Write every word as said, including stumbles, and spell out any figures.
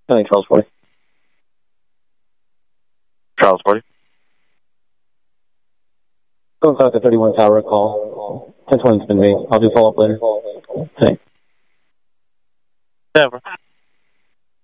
I think Charles forty. Charles forty. Going back to thirty-one tower call. ten twenty's been me. I'll do follow up later. Thanks. Never.